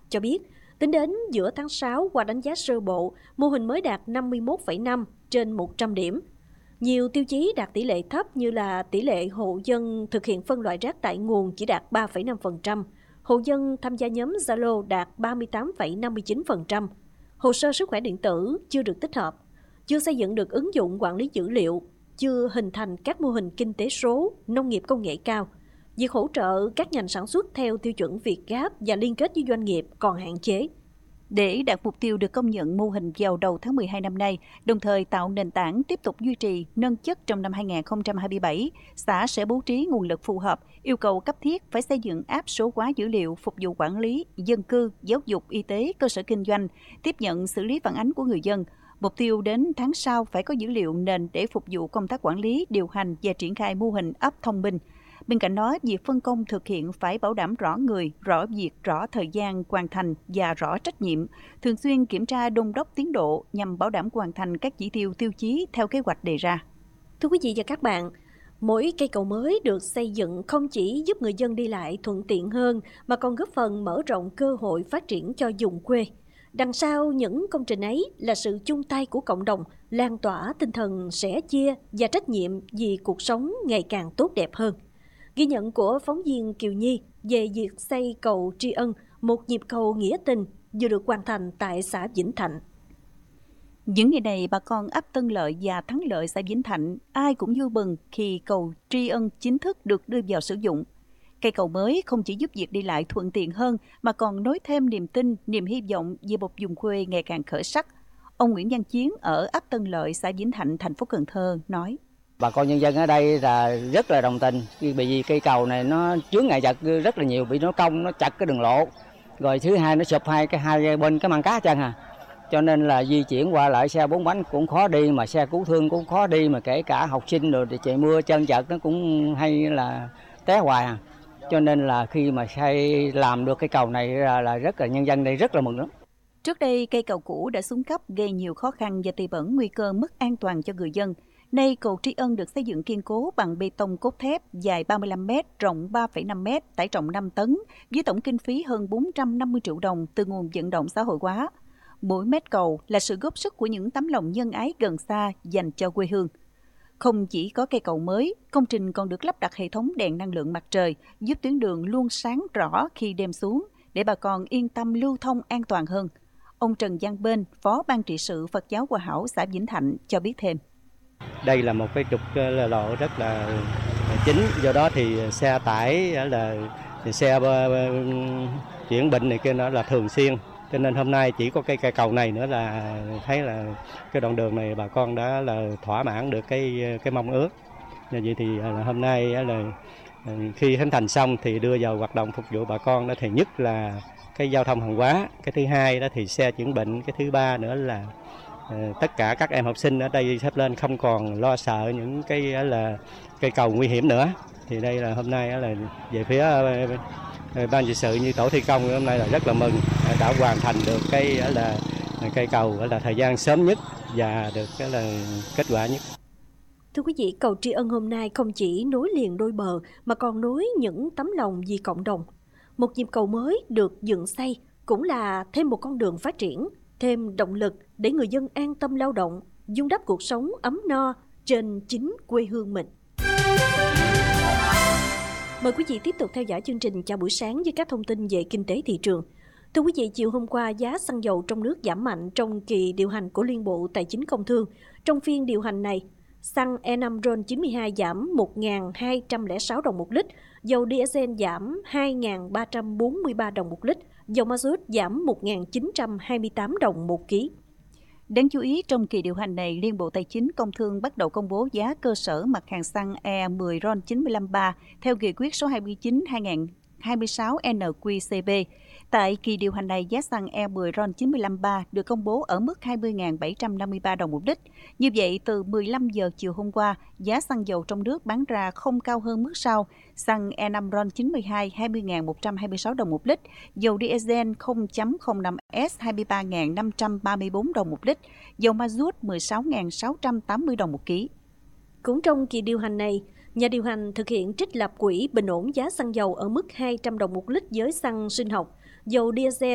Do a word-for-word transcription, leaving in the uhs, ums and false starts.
cho biết, tính đến giữa tháng sáu qua đánh giá sơ bộ, mô hình mới đạt năm mươi mốt phẩy năm trên một trăm điểm. Nhiều tiêu chí đạt tỷ lệ thấp như là tỷ lệ hộ dân thực hiện phân loại rác tại nguồn chỉ đạt ba phẩy năm phần trăm, hộ dân tham gia nhóm Zalo đạt ba mươi tám phẩy năm mươi chín phần trăm, hồ sơ sức khỏe điện tử chưa được tích hợp, chưa xây dựng được ứng dụng quản lý dữ liệu, chưa hình thành các mô hình kinh tế số, nông nghiệp công nghệ cao. Việc hỗ trợ các ngành sản xuất theo tiêu chuẩn Việt Gáp và liên kết với doanh nghiệp còn hạn chế. Để đạt mục tiêu được công nhận mô hình vào đầu tháng mười hai năm nay, đồng thời tạo nền tảng tiếp tục duy trì, nâng chất trong năm hai nghìn không trăm hai mươi bảy, xã sẽ bố trí nguồn lực phù hợp, yêu cầu cấp thiết phải xây dựng app số hóa dữ liệu phục vụ quản lý, dân cư, giáo dục, y tế, cơ sở kinh doanh, tiếp nhận xử lý phản ánh của người dân. Mục tiêu đến tháng sau phải có dữ liệu nền để phục vụ công tác quản lý, điều hành và triển khai mô hình app thông minh. Bên cạnh đó, việc phân công thực hiện phải bảo đảm rõ người, rõ việc, rõ thời gian hoàn thành và rõ trách nhiệm, thường xuyên kiểm tra đôn đốc tiến độ nhằm bảo đảm hoàn thành các chỉ tiêu tiêu chí theo kế hoạch đề ra. Thưa quý vị và các bạn, mỗi cây cầu mới được xây dựng không chỉ giúp người dân đi lại thuận tiện hơn mà còn góp phần mở rộng cơ hội phát triển cho vùng quê. Đằng sau những công trình ấy là sự chung tay của cộng đồng, lan tỏa tinh thần sẻ chia và trách nhiệm vì cuộc sống ngày càng tốt đẹp hơn. Ghi nhận của phóng viên Kiều Nhi về việc xây cầu tri ân, một nhịp cầu nghĩa tình vừa được hoàn thành tại xã Vĩnh Thạnh. Những ngày này, bà con ấp Tân Lợi và Thắng Lợi xã Vĩnh Thạnh ai cũng vui mừng khi cầu tri ân chính thức được đưa vào sử dụng. Cây cầu mới không chỉ giúp việc đi lại thuận tiện hơn mà còn nối thêm niềm tin, niềm hy vọng về một vùng quê ngày càng khởi sắc. Ông Nguyễn Văn Chiến ở ấp Tân Lợi, xã Vĩnh Thạnh, thành phố Cần Thơ nói: Bà con nhân dân ở đây là rất là đồng tình, bởi vì cây cầu này nó chướng ngại vật rất là nhiều, bị nó cong, nó chặt cái đường lộ, rồi thứ hai nó sụp hai cái hai bên cái măng cá chân à, cho nên là di chuyển qua lại xe bốn bánh cũng khó đi, mà xe cứu thương cũng khó đi, mà kể cả học sinh rồi thì trời mưa chân chật nó cũng hay là té hoài à, cho nên là khi mà xây làm được cái cầu này là, là rất là nhân dân đây rất là mừng lắm. Trước đây cây cầu cũ đã xuống cấp gây nhiều khó khăn và tiềm ẩn nguy cơ mất an toàn cho người dân. Nay cầu tri ân được xây dựng kiên cố bằng bê tông cốt thép dài ba mươi lăm mét, rộng ba phẩy năm mét, tải trọng năm tấn, với tổng kinh phí hơn bốn trăm năm mươi triệu đồng từ nguồn vận động xã hội hóa. Mỗi mét cầu là sự góp sức của những tấm lòng nhân ái gần xa dành cho quê hương. Không chỉ có cây cầu mới, công trình còn được lắp đặt hệ thống đèn năng lượng mặt trời, giúp tuyến đường luôn sáng rõ khi đêm xuống, để bà con yên tâm lưu thông an toàn hơn. Ông Trần Văn Bên, Phó Ban trị sự Phật giáo Hòa Hảo xã Vĩnh Thạnh cho biết thêm. Đây là một cái trục lộ rất là chính, do đó thì xe tải là xe chuyển bệnh này kia nó là thường xuyên, cho nên hôm nay chỉ có cái cây cầu này nữa là thấy là cái đoạn đường này bà con đã là thỏa mãn được cái cái mong ước. Như vậy thì hôm nay là khi hình thành xong thì đưa vào hoạt động phục vụ bà con đó, thì nhất là cái giao thông hàng hóa, cái thứ hai đó thì xe chuyển bệnh, cái thứ ba nữa là tất cả các em học sinh ở đây sắp lên không còn lo sợ những cái là cây cầu nguy hiểm nữa. Thì đây là hôm nay là về phía ban trị sự như tổ thi công hôm nay là rất là mừng đã hoàn thành được cái là cây cầu là thời gian sớm nhất và được cái là kết quả nhất. Thưa quý vị, cầu tri ân hôm nay không chỉ nối liền đôi bờ mà còn nối những tấm lòng vì cộng đồng. Một nhịp cầu mới được dựng xây cũng là thêm một con đường phát triển, thêm động lực để người dân an tâm lao động, vun đắp cuộc sống ấm no trên chính quê hương mình. Mời quý vị tiếp tục theo dõi chương trình Chào buổi sáng với các thông tin về kinh tế thị trường. Thưa quý vị, chiều hôm qua giá xăng dầu trong nước giảm mạnh trong kỳ điều hành của Liên Bộ Tài chính Công Thương. Trong phiên điều hành này, xăng E năm RON chín mươi hai giảm một nghìn hai trăm lẻ sáu đồng một lít, dầu diesel giảm hai nghìn ba trăm bốn mươi ba đồng một lít, dầu ma rút giảm một nghìn chín trăm hai mươi tám đồng một ký. Đáng chú ý, trong kỳ điều hành này, Liên Bộ Tài chính Công Thương bắt đầu công bố giá cơ sở mặt hàng xăng E mười RON chín mươi lăm ba theo nghị quyết số hai mươi chín trên hai nghìn không trăm hai mươi sáu N Q C B. Tại kỳ điều hành này, giá xăng E mười RON chín mươi lăm ba được công bố ở mức hai mươi nghìn bảy trăm năm mươi ba đồng một lít. Như vậy, từ mười lăm giờ chiều hôm qua, giá xăng dầu trong nước bán ra không cao hơn mức sau. Xăng E năm RON chín mươi hai hai mươi nghìn một trăm hai mươi sáu đồng một lít, dầu diesel không chấm không năm S hai mươi ba nghìn năm trăm ba mươi bốn đồng một lít, dầu ma rút mười sáu nghìn sáu trăm tám mươi đồng một ký. Cũng trong kỳ điều hành này, nhà điều hành thực hiện trích lập quỹ bình ổn giá xăng dầu ở mức hai trăm đồng một lít với xăng sinh học, dầu diesel